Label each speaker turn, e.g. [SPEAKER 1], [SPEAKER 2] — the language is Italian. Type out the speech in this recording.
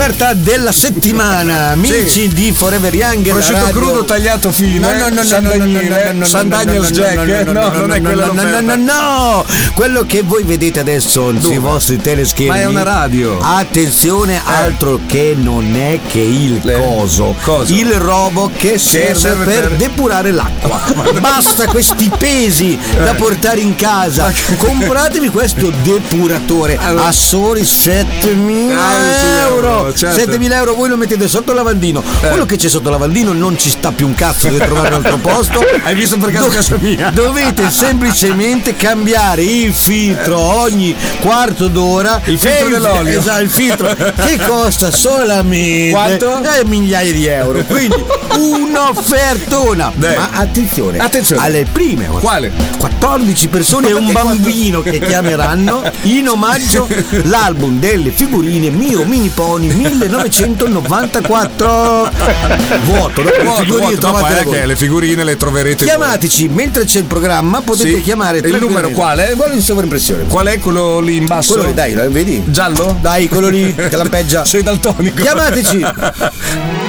[SPEAKER 1] l'offerta della settimana, amici di Forever Young.
[SPEAKER 2] Prosciutto crudo tagliato fine.
[SPEAKER 1] No,
[SPEAKER 2] San Daniel's Jack. No, non è quella l'offerta.
[SPEAKER 1] No, quello che voi vedete adesso sui vostri teleschermi.
[SPEAKER 2] Ma è una radio.
[SPEAKER 1] Attenzione, altro che non è che il coso. Il robot che serve per depurare l'acqua. Basta questi pesi da portare in casa. Compratevi questo depuratore a soli 7.000 euro.
[SPEAKER 2] Certo.
[SPEAKER 1] 7.000 euro, voi lo mettete sotto il lavandino. Quello che c'è sotto il lavandino non ci sta più un cazzo, deve trovare un altro posto.
[SPEAKER 2] Hai visto per caso casa mia?
[SPEAKER 1] Dovete semplicemente cambiare il filtro ogni quarto d'ora.
[SPEAKER 2] Il filtro dell'olio.
[SPEAKER 1] Esatto, il filtro che costa solamente
[SPEAKER 2] quanto?
[SPEAKER 1] Migliaia di euro. Quindi un'offertona. Ma attenzione alle prime 14 persone e un bambino che chiameranno in omaggio l'album delle figurine Mio Mini Pony 1994. Vuoto.
[SPEAKER 2] Le figurine le troverete.
[SPEAKER 1] Chiamateci mentre c'è il programma, potete chiamare.
[SPEAKER 2] Il numero quale?
[SPEAKER 1] Quello in sovraimpressione.
[SPEAKER 2] Qual è quello lì in basso?
[SPEAKER 1] Quello lì, dai, vedi?
[SPEAKER 2] Giallo?
[SPEAKER 1] Dai, quello lì che lampeggia.
[SPEAKER 2] Sei daltonico.
[SPEAKER 1] Chiamateci.